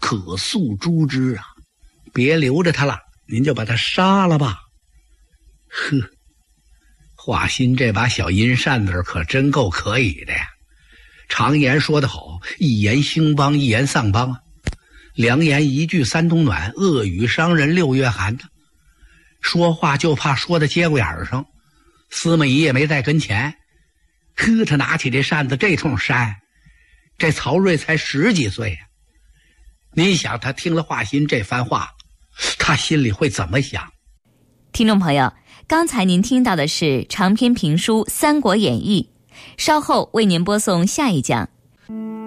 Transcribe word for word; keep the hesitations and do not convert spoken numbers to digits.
可速诛之啊！别留着他了，您就把他杀了吧。呵，华歆这把小阴扇子可真够可以的呀。常言说得好，一言兴邦，一言丧邦啊。良言一句三冬暖，恶语伤人六月寒的。说话就怕说到节骨眼上。司马懿也没在跟前，呵，他拿起这扇子这通扇。这曹睿才十几岁呀、啊，你想他听了华歆这番话，他心里会怎么想？ 听众朋友，刚才您听到的是长篇评书《三国演义》，稍后为您播送下一讲。